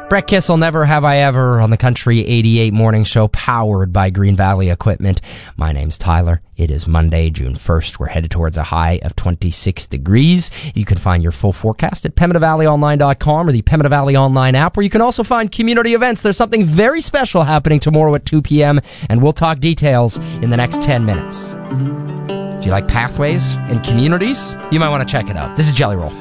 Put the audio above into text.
Brett Kissel, Never Have I Ever on the Country 88 Morning Show, powered by Green Valley Equipment. My name's Tyler. It is Monday, June 1st. We're headed towards a high of 26 degrees. You can find your full forecast at PemmineValleyOnline.com or the Pemmican Valley Online app, where you can also find community events. There's something very special happening tomorrow at 2 p.m., and we'll talk details in the next 10 minutes. Do you like pathways and communities? You might want to check it out. This is Jelly Roll.